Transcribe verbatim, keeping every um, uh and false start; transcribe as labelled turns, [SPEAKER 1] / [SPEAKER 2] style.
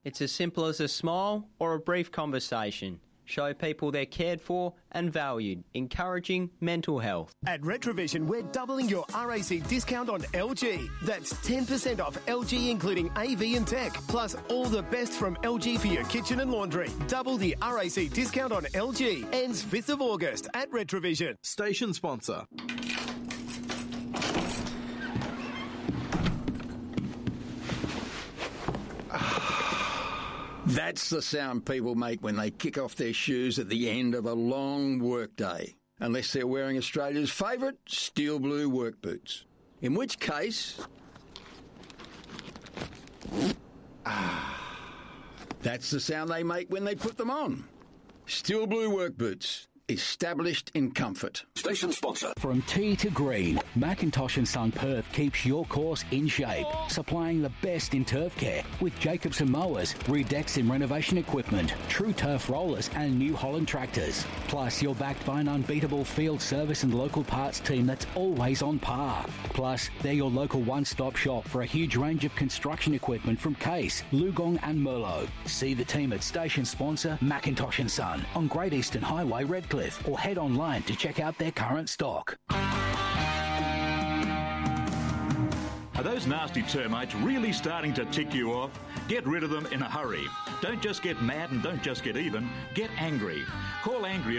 [SPEAKER 1] It's as simple as a smile or a brief conversation. Show people they're cared for and valued, encouraging mental health.
[SPEAKER 2] At Retrovision, we're doubling your R A C discount on L G. That's ten percent off L G, including A V and tech, plus all the best from L G for your kitchen and laundry. Double the R A C discount on L G. Ends fifth of August at Retrovision.
[SPEAKER 3] Station sponsor.
[SPEAKER 4] That's the sound people make when they kick off their shoes at the end of a long workday. Unless they're wearing Australia's favourite steel blue work boots. In which case... Ah, that's the sound they make when they put them on. Steel blue work boots. Established in comfort.
[SPEAKER 5] Station sponsor.
[SPEAKER 6] From tea to green, Macintosh and Son Perth keeps your course in shape, supplying the best in turf care with Jacobson mowers, Redecks in renovation equipment, True Turf rollers and New Holland tractors. Plus, you're backed by an unbeatable field service and local parts team that's always on par. Plus, they're your local one-stop shop for a huge range of construction equipment from Case, Lugong and Merlot. See the team at station sponsor Macintosh and Son on Great Eastern Highway, Redcliffe, or head online to check out their current stock.
[SPEAKER 7] Are those nasty termites really starting to tick you off? Get rid of them in a hurry. Don't just get mad and don't just get even. Get angry. Call Angry